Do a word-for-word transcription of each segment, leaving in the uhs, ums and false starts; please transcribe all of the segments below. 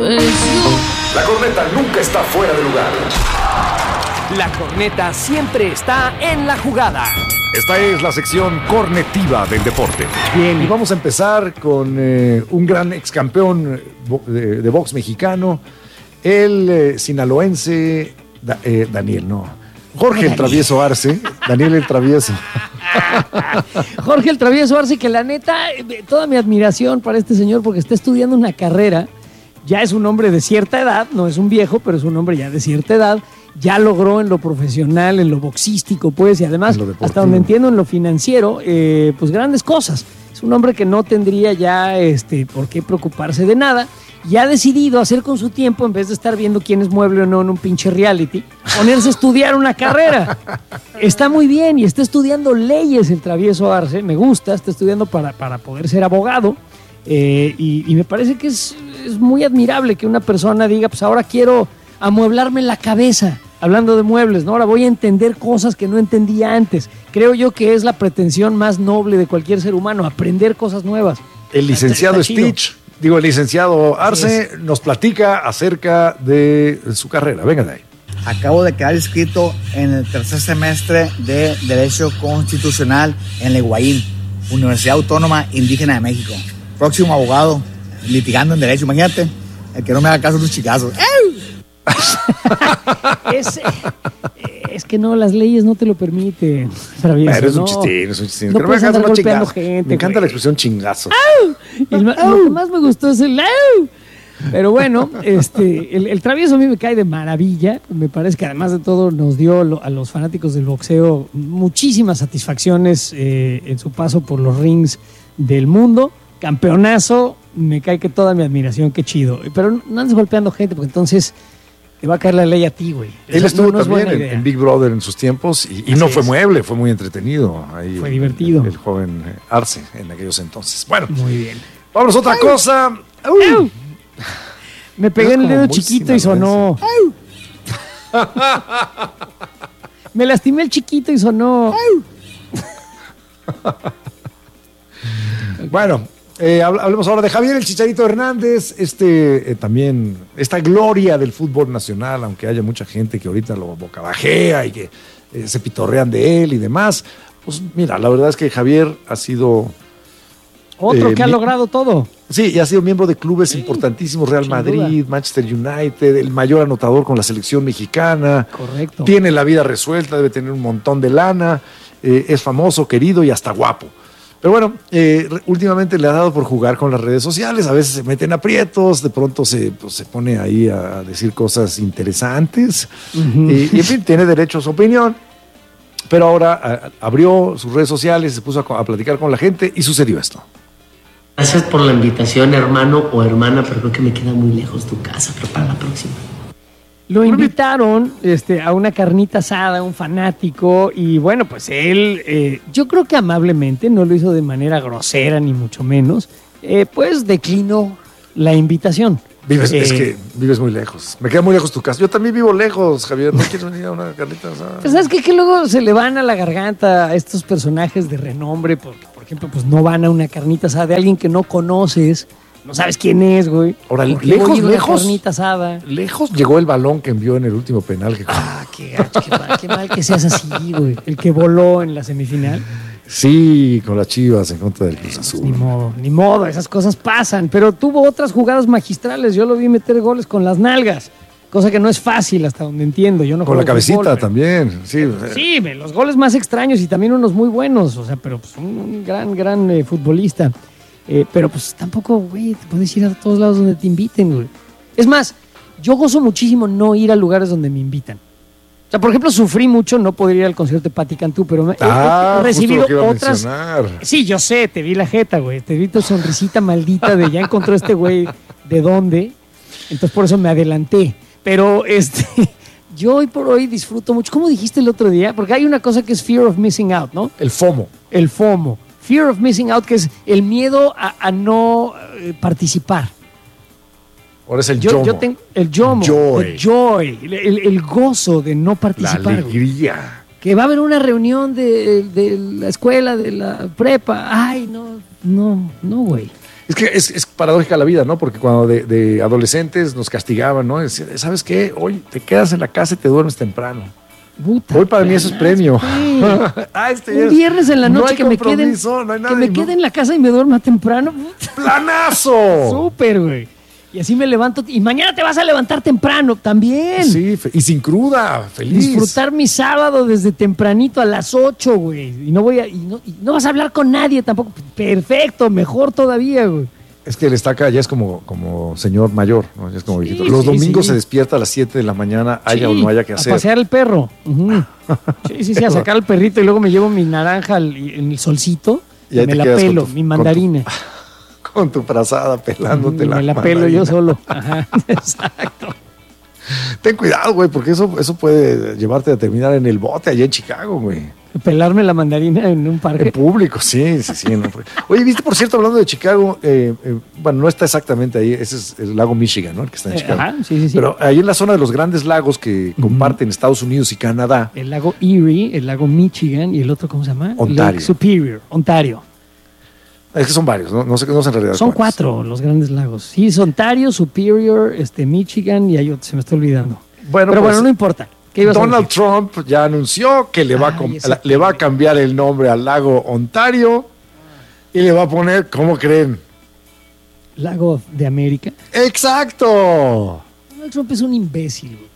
La corneta nunca está fuera de lugar. La corneta siempre está en la jugada. Esta es la sección cornetiva del deporte. Bien, y vamos a empezar con eh, un gran ex campeón de, de box mexicano, el eh, sinaloense da, eh, Daniel, no, Jorge el Travieso Arce, Daniel el Travieso. Jorge el Travieso Arce, que la neta, toda mi admiración para este señor porque está estudiando una carrera, ya es un hombre de cierta edad, no es un viejo, pero es un hombre ya de cierta edad, ya logró en lo profesional, en lo boxístico, pues, y además, hasta donde entiendo, en lo financiero, eh, pues grandes cosas. Es un hombre que no tendría ya este, por qué preocuparse de nada y ha decidido hacer con su tiempo, en vez de estar viendo quién es mueble o no en un pinche reality, ponerse a estudiar una carrera. Está muy bien y está estudiando leyes el Travieso Arce, me gusta, está estudiando para, para poder ser abogado. Eh, y, y me parece que es, es muy admirable que una persona diga, pues ahora quiero amueblarme la cabeza, hablando de muebles, ¿no? Ahora voy a entender cosas que no entendía antes. Creo yo que es la pretensión más noble de cualquier ser humano, aprender cosas nuevas. El licenciado está, está Stitch, digo, el licenciado Arce, nos platica acerca de su carrera. Venga de ahí. Acabo de quedar inscrito en el tercer semestre de Derecho Constitucional en la U A I M, Universidad Autónoma Indígena de México. Próximo abogado, litigando en Derecho. Imagínate, el que no me haga caso de unos chicazos. es, es que no, las leyes no te lo permiten, Travieso. Pero es un no. chistín, es un chistín. No que no puedes me hagas andar unos golpeando chingazos. gente, Me encanta güey. la expresión chingazo. Y el, lo que más me gustó es el ¡au! Pero bueno, este, el, el Travieso a mí me cae de maravilla. Me parece que además de todo nos dio lo, a los fanáticos del boxeo muchísimas satisfacciones eh, en su paso por los rings del mundo. Campeonazo, me cae que toda mi admiración, qué chido. Pero no andes golpeando gente porque entonces te va a caer la ley a ti, güey. Él Eso estuvo no, no también en, en Big Brother en sus tiempos y, y no fue mueble, fue muy entretenido. Ahí fue el, divertido. El, el joven Arce en aquellos entonces. Bueno, muy bien. Vámonos a otra ¡Au! Cosa. ¡Au! Me pegué en el dedo chiquito y sonó. Me lastimé el chiquito y sonó. Bueno, eh, hablemos ahora de Javier el Chicharito Hernández, este eh, también, esta gloria del fútbol nacional, aunque haya mucha gente que ahorita lo bocabajea y que eh, se pitorrean de él y demás. Pues mira, la verdad es que Javier ha sido... Otro eh, que ha mi... logrado todo. Sí, y ha sido miembro de clubes sí, importantísimos, Real Madrid, duda. Manchester United, el mayor anotador con la selección mexicana. Correcto. Tiene la vida resuelta, debe tener un montón de lana, eh, es famoso, querido y hasta guapo. Pero bueno, eh, últimamente le ha dado por jugar con las redes sociales, a veces se mete en aprietos, de pronto se, pues, se pone ahí a decir cosas interesantes, uh-huh. y, y en fin, tiene derecho a su opinión, pero ahora a, abrió sus redes sociales, se puso a, a platicar con la gente y sucedió esto. Gracias por la invitación, hermano o hermana, pero creo que me queda muy lejos tu casa, pero para la próxima. Lo invitaron este, a una carnita asada, un fanático, y bueno, pues él, eh, yo creo que amablemente, no lo hizo de manera grosera ni mucho menos, eh, pues declinó la invitación. Vives, eh, es que vives muy lejos, me queda muy lejos tu casa. Yo también vivo lejos, Javier, ¿no quieres venir a una carnita asada? Pues ¿sabes qué? Que luego se le van a la garganta a estos personajes de renombre, porque por ejemplo, pues no van a una carnita asada de alguien que no conoces. No sabes quién es, güey. Ahora, lejos, lejos. Carnita asada. Lejos llegó el balón que envió en el último penal. Que... Ah, qué gacho, qué mal, qué mal que seas así, güey. El que voló en la semifinal. Sí, con las Chivas en contra del Cruz Azul. Ni modo, ni modo, esas cosas pasan. Pero tuvo otras jugadas magistrales. Yo lo vi meter goles con las nalgas. Cosa que no es fácil, hasta donde entiendo. Yo no con la cabecita fútbol, también. Sí, sí, los goles más extraños y también unos muy buenos. O sea, pero pues, un, un gran, gran eh, futbolista. Eh, pero pues tampoco, güey, te puedes ir a todos lados donde te inviten, güey. Es más, yo gozo muchísimo no ir a lugares donde me invitan. O sea, por ejemplo, sufrí mucho no poder ir al concierto de Pati Cantú, pero me, ah, he, he recibido otras... Mencionar. Sí, yo sé, te vi la jeta, güey. Te vi tu sonrisita maldita de ya encontró este güey de dónde. Entonces por eso me adelanté. Pero este... yo hoy por hoy disfruto mucho. ¿Cómo dijiste el otro día? Porque hay una cosa que es fear of missing out, ¿no? El FOMO. El FOMO. Fear of missing out, que es el miedo a, a no eh, participar. Ahora es el yo, yomo. Yo tengo el yomo, joy, el, joy el, el, el gozo de no participar. La alegría. Güey. Que va a haber una reunión de, de la escuela, de la prepa. Ay, no, no, no, güey. Es que es, es paradójica la vida, ¿no? Porque cuando de, de adolescentes nos castigaban, ¿no? Decían, ¿sabes qué? Hoy te quedas en la casa y te duermes temprano. Puta, Hoy para mí eso es premio. Ah, este un es- viernes en la no noche hay que me quede, compromiso, no hay nada que me y no- quede en la casa y me duerma temprano. Puta, ¡Planazo! súper, güey. Y así me levanto. Y mañana te vas a levantar temprano también. Sí, fe- y sin cruda, feliz. Disfrutar mi sábado desde tempranito a las ocho, güey. Y no voy a, y no, y no vas a hablar con nadie tampoco. Perfecto, mejor todavía, güey. Es que el estaca ya es como, como señor mayor, ¿no? Ya es como Sí, viejito. Los sí, domingos sí. se despierta a las siete de la mañana, haya o Sí, no haya que a hacer. pasear el perro. Ujú. Sí, sí, sí, a sacar al perrito y luego me llevo mi naranja al- en el solcito Y ahí y me te la quedas con pelo, tu- mi con tu- mandarina. Con tu frazada pelándote la me la pelo mandarina. yo solo. Ajá, exacto. Ten cuidado, güey, porque eso, eso puede llevarte a terminar en el bote allá en Chicago, güey. Pelarme la mandarina en un En parque. público, sí, sí, sí. no. Oye, viste, por cierto, hablando de Chicago, eh, eh, bueno, no está exactamente ahí, ese es el lago Michigan, ¿no? El que está en Eh, Chicago. ajá, sí, sí, sí. Pero ahí en la zona de los grandes lagos que comparten Estados Unidos y Canadá, El lago Erie, el lago Michigan y el otro, ¿cómo se llama? Ontario. Lake Superior, Ontario. es que son varios, ¿no? No sé, no sé en realidad Son cuántos. cuatro los grandes lagos. Sí, es Ontario, Superior, este, Michigan y hay otro, se me está olvidando. Bueno, Pero pues, bueno, no importa. ¿Qué ibas a Donald decir? Trump ya anunció que le va, a Ay, com- ese la- le va a cambiar el nombre al lago Ontario y le va a poner, ¿cómo creen? Lago de América. ¡Exacto! Donald Trump es un imbécil, güey.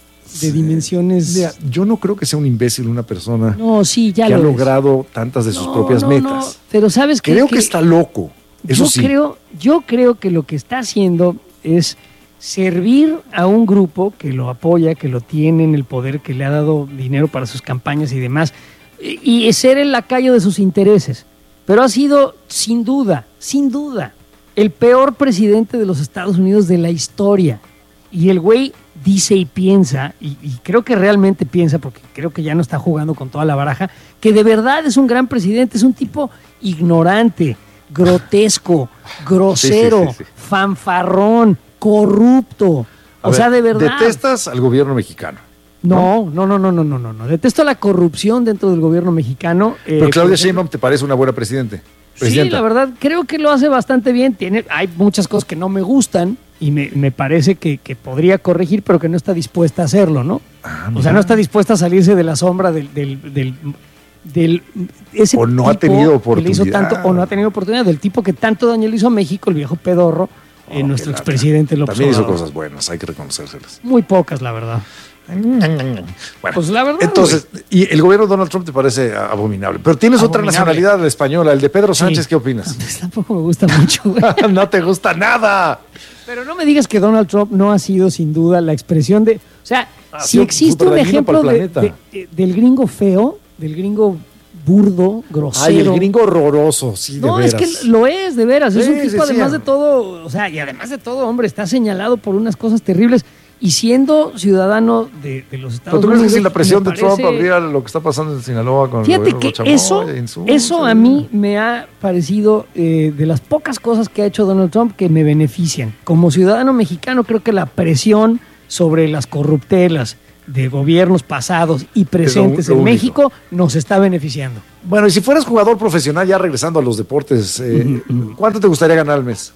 De dimensiones. Mira, yo no creo que sea un imbécil una persona No, sí, ya que ha lo es. logrado tantas de sus No, propias no, metas. no, pero sabes qué? Creo que, está loco, eso yo sí. creo, yo creo que lo que está haciendo es servir a un grupo que lo apoya, que lo tiene en el poder, que le ha dado dinero para sus campañas y demás, y, y ser el lacayo de sus intereses. Pero ha sido, sin duda, sin duda, el peor presidente de los Estados Unidos de la historia. Y el güey dice y piensa, y, y creo que realmente piensa, porque creo que ya no está jugando con toda la baraja, que de verdad es un gran presidente, es un tipo ignorante, grotesco, grosero, Sí, sí, sí, sí. fanfarrón, corrupto. A O ver, sea, de verdad. Detestas al gobierno mexicano. No, no, no, no, no, no, no, no. Detesto la corrupción dentro del gobierno mexicano. eh, Pero Claudia por ejemplo, Sheinbaum te parece una buena presidente. Sí, Presidenta. la verdad, creo que lo hace bastante bien. Tiene, hay muchas cosas que no me gustan y me, me parece que, que podría corregir, pero que no está dispuesta a hacerlo, ¿no? Ah, O mira. sea, no está dispuesta a salirse de la sombra del... del, del, del- ese O no ha tipo tenido que le hizo oportunidad. tanto, o no ha tenido oportunidad, del tipo que tanto daño le hizo a México, el viejo pedorro, eh, Oh, nuestro qué lata. expresidente López También hizo Obrador. cosas buenas, hay que reconocérselas. Muy pocas, la verdad. Bueno, Pues la verdad, entonces, y el gobierno de Donald Trump te parece abominable. Pero tienes otra Abominable. nacionalidad, la española, el de Pedro Sánchez, Sí. ¿qué opinas? Pues tampoco me gusta mucho, güey. No te gusta nada. Pero no me digas que Donald Trump no ha sido sin duda la expresión de... O sea, Ha si sido existe un superdañino ejemplo para de, el planeta. de- de- del gringo feo, del gringo burdo, grosero... Ay, el gringo horroroso, sí, de No, es veras. que lo es, de veras. es Sí, un tipo, sí, sí. además de todo, o sea, y además de todo, hombre, está señalado por unas cosas terribles. Y siendo ciudadano de, de los Estados ¿Pero tú crees que Unidos... sin la presión me de Trump parece- habría lo que está pasando en Sinaloa con Fíjate el que gobierno eso, Chamoy, en su- eso a mí me ha parecido eh, de las pocas cosas que ha hecho Donald Trump que me benefician. Como ciudadano mexicano, creo que la presión sobre las corruptelas de gobiernos pasados y presentes lo en único. México nos está beneficiando. Bueno, y si fueras jugador profesional, ya regresando a los deportes, eh, ¿cuánto te gustaría ganar al mes?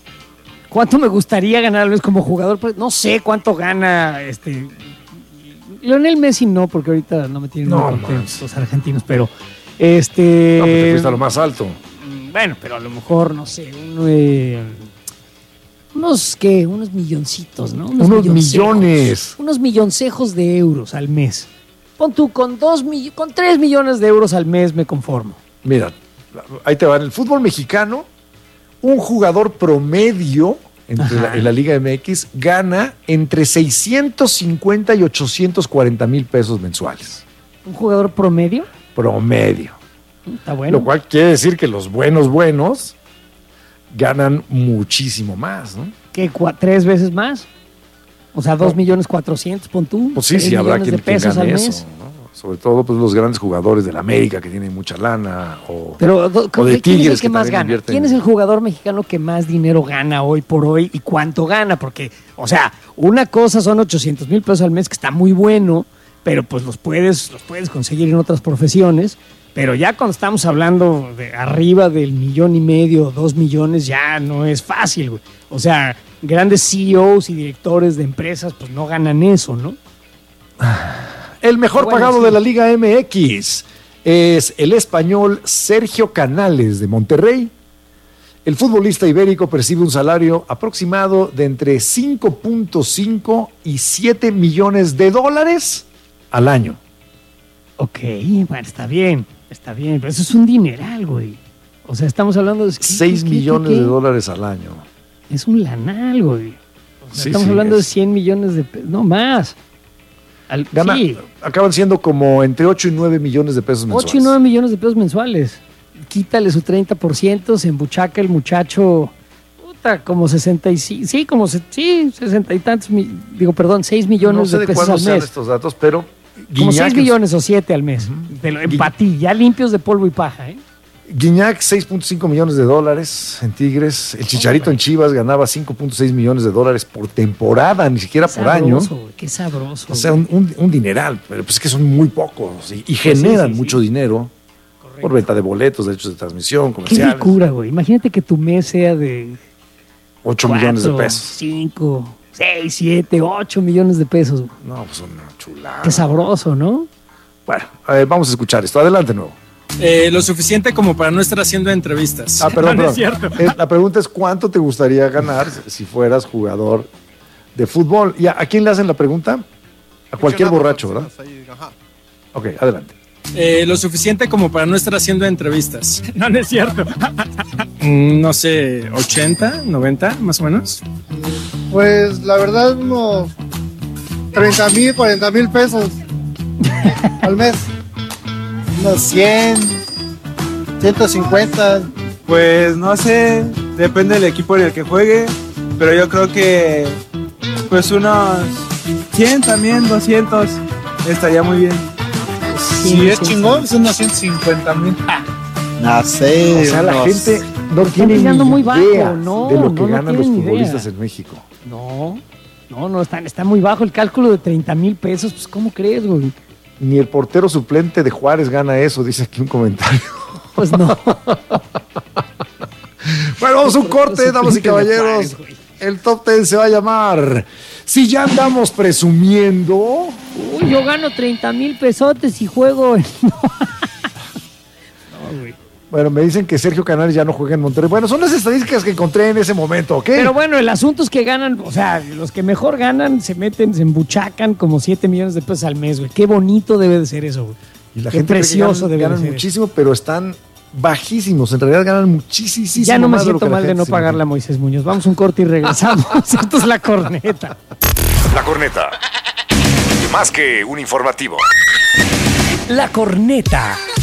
¿Cuánto me gustaría ganar al mes como jugador? Pues no sé cuánto gana este Lionel Messi, no, porque ahorita no me tienen No, muy contentos manches. los argentinos, pero este No, pues te fuiste a lo más alto. Mm, Bueno, pero a lo mejor, no sé, un, eh, unos, ¿qué? Unos milloncitos, ¿no? Unos milloncejos. millones. Unos milloncejos de euros al mes. Pon tú, con dos mill- con tres millones de euros al mes me conformo. Mira, ahí te va. En el fútbol mexicano, un jugador promedio entre la- en la Liga M X gana entre seiscientos cincuenta y ochocientos cuarenta mil pesos mensuales. ¿Un jugador promedio? Promedio. Está bueno. Lo cual quiere decir que los buenos, buenos ganan muchísimo más, ¿no? ¿Qué? cua- ¿Tres veces más? O sea, dos No. millones cuatrocientos, pon tú. Pues sí, tres sí, habrá millones quien, de quien pesos gane al mes. eso, ¿no? Sobre todo pues, los grandes jugadores de la América que tienen mucha lana. O, Pero, do- o de ¿quién es el Tigres que más también gana? invierten. ¿Quién es el jugador mexicano que más dinero gana hoy por hoy y cuánto gana? Porque, o sea, una cosa son ochocientos mil pesos al mes, que está muy bueno, pero pues los puedes, los puedes conseguir en otras profesiones. Pero ya cuando estamos hablando de arriba del millón y medio, dos millones, ya no es fácil, güey. O sea, grandes C E Os y directores de empresas, pues no ganan eso, ¿no? El mejor Bueno, pagado sí. de la Liga M X es el español Sergio Canales de Monterrey. El futbolista ibérico percibe un salario aproximado de entre cinco punto cinco y siete millones de dólares al año. Ok, bueno, está bien, está bien, pero eso es un dineral, güey. O sea, estamos hablando de... ¿qué, seis qué, millones qué, qué? de dólares al año. Es un lanal, güey. O sea, Sí, estamos sí, hablando es. de cien millones de pesos, no más. Al, Gana, sí, acaban siendo como entre ocho y nueve millones de pesos mensuales. ocho y nueve millones de pesos mensuales. Quítale su treinta por ciento, se embuchaca el muchacho, puta, como sesenta y cinco, sí, como se, sí, sesenta y tantos, mi- digo, perdón, seis millones No sé de de pesos cuándo al sean mes. estos datos, pero Como Guiñac, seis millones o siete al mes. De lo, en Gui- patí, ya limpios de polvo y paja, ¿eh? Guiñac seis punto cinco millones de dólares en Tigres. El Chicharito en Chivas ganaba cinco punto seis millones de dólares por temporada, ni siquiera por año. Sabroso, güey, qué sabroso. O sea, güey. un, un- un dineral, pero pues es que son muy pocos y, y generan sí, sí, mucho sí. dinero por venta de boletos, derechos de transmisión, Qué comerciales. locura, güey. Imagínate que tu mes sea de ocho millones de cuatro, pesos. cinco, seis, siete, ocho millones de pesos. Güey. No, pues una chulada. Qué sabroso, ¿no? Bueno, a ver, vamos a escuchar esto. Adelante, nuevo. Eh, lo suficiente como para no estar haciendo entrevistas. Ah, perdón, No, no perdón. es cierto. Eh, La pregunta es ¿cuánto te gustaría ganar si fueras jugador de fútbol? ¿Y a, a quién le hacen la pregunta? A cualquier borracho, ¿verdad? Ok, adelante. Eh, lo suficiente como para no estar haciendo entrevistas. No, no es cierto. Mm, no sé, ochenta, noventa, más o menos. Pues la verdad, unos treinta mil, cuarenta mil pesos al mes. Unos cien, ciento cincuenta. Pues no sé, depende del equipo en el que juegue, pero yo creo que pues unos cien también, doscientos, estaría muy bien. Si es chingón, son unos ciento cincuenta mil. No sé. O sea, la unos- gente no Están tiene ni tirando muy bajo, idea no, de lo no, que no ganan los tienen ni idea. futbolistas en México. No, no, no, está, está muy bajo el cálculo de treinta mil pesos. Pues, ¿cómo crees, güey? Ni el portero suplente de Juárez gana eso, dice aquí un comentario. Pues no. Bueno, vamos a un corte, Suplente damas y de caballeros. Juárez, güey. El top diez se va a llamar Si ya andamos presumiendo. Uy, yo gano treinta mil pesotes y juego. en- Bueno, me dicen que Sergio Canales ya no juega en Monterrey. Bueno, son las estadísticas que encontré en ese momento, ¿ok? Pero bueno, el asunto es que ganan, o sea, los que mejor ganan se meten, se embuchacan como siete millones de pesos al mes, güey. Qué bonito debe de ser eso, güey. y la qué gente cree que precioso ganan, debe de ganan ser muchísimo, pero están bajísimos. En realidad ganan muchísimo. Ya no me más de lo siento que la mal de gente no se pagarle a imagina. Moisés Muñoz. Vamos a un corte y regresamos. Esto es La Corneta. La Corneta. Más que un informativo. La Corneta.